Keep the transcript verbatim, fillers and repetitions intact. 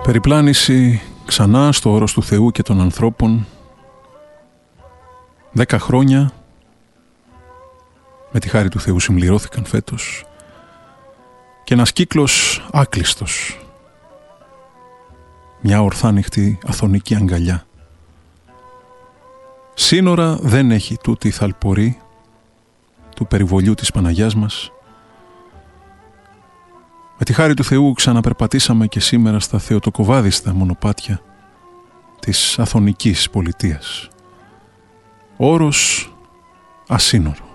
Περιπλάνηση ξανά στο όρος του Θεού και των ανθρώπων. Δέκα χρόνια με τη χάρη του Θεού συμπληρώθηκαν φέτος και ένας κύκλος άκλειστος, μια ορθάνυχτη αθωνική αγκαλιά. Σύνορα δεν έχει τούτη η θαλπορή του περιβολιού της Παναγιάς μας. Με τη χάρη του Θεού ξαναπερπατήσαμε και σήμερα στα θεοτοκοβάδιστα μονοπάτια της αθωνικής πολιτείας. Όρος ασύνορο.